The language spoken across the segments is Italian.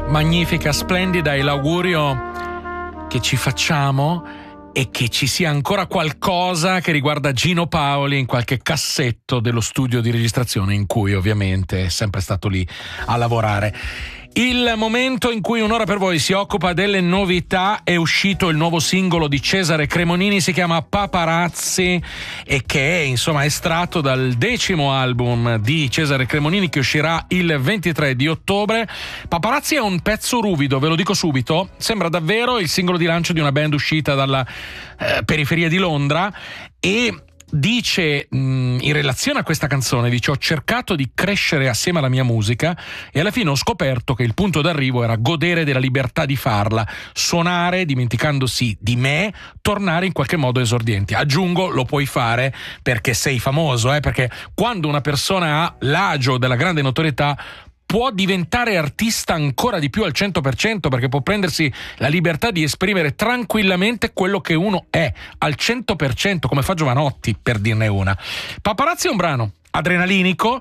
magnifica, splendida, e l'augurio che ci facciamo è che ci sia ancora qualcosa che riguarda Gino Paoli in qualche cassetto dello studio di registrazione in cui ovviamente è sempre stato lì a lavorare. Il momento in cui Un'ora per voi si occupa delle novità: è uscito il nuovo singolo di Cesare Cremonini, si chiama Paparazzi, e che è insomma estratto dal 10° album di Cesare Cremonini che uscirà il 23 di ottobre. Paparazzi è un pezzo ruvido, ve lo dico subito, sembra davvero il singolo di lancio di una band uscita dalla periferia di Londra, e dice in relazione a questa canzone, dice: ho cercato di crescere assieme alla mia musica e alla fine ho scoperto che il punto d'arrivo era godere della libertà di farla, suonare dimenticandosi di me, tornare in qualche modo esordienti. Aggiungo, lo puoi fare perché sei famoso, perché quando una persona ha l'agio della grande notorietà può diventare artista ancora di più al 100%, perché può prendersi la libertà di esprimere tranquillamente quello che uno è al 100%, come fa Giovanotti, per dirne una. Paparazzi è un brano adrenalinico,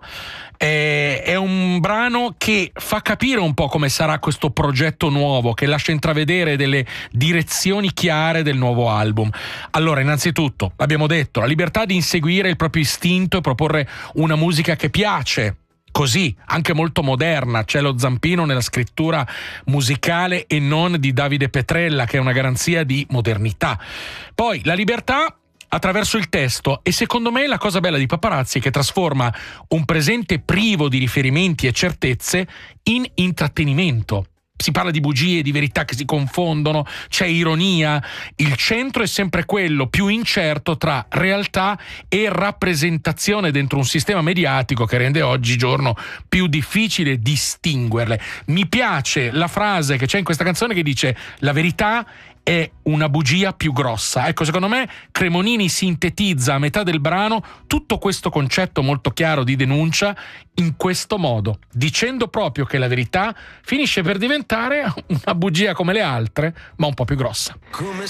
è un brano che fa capire un po' come sarà questo progetto nuovo, che lascia intravedere delle direzioni chiare del nuovo album. Allora, innanzitutto, abbiamo detto, la libertà di inseguire il proprio istinto e proporre una musica che piace, così, anche molto moderna. C'è lo zampino nella scrittura musicale e non di Davide Petrella, che è una garanzia di modernità. Poi la libertà attraverso il testo, e secondo me la cosa bella di Paparazzi è che trasforma un presente privo di riferimenti e certezze in intrattenimento. Si parla di bugie, di verità che si confondono, c'è ironia. Il centro è sempre quello più incerto tra realtà e rappresentazione dentro un sistema mediatico che rende oggigiorno più difficile distinguerle. Mi piace la frase che c'è in questa canzone che dice: la verità è una bugia più grossa. Ecco, secondo me Cremonini sintetizza a metà del brano tutto questo concetto molto chiaro di denuncia in questo modo, dicendo proprio che la verità finisce per diventare una bugia come le altre, ma un po' più grossa.